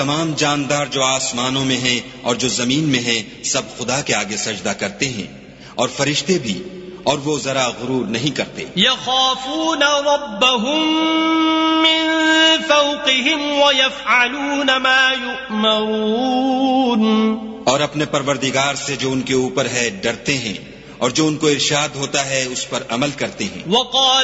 तमाम जानदार जो आसमानों में हैं और जो जमीन में हैं सब खुदा के आगे सजदा करते हैं और फरिश्ते भी, और वो जरा गुरूर नहीं करते। यखाफून रब्बहुम मिन फौक़िहिम व यफ़अलून मा युअमरून, और अपने परवरदिगार से जो उनके ऊपर है डरते हैं और जो उनको इरशाद होता है उस पर अमल करते हैं।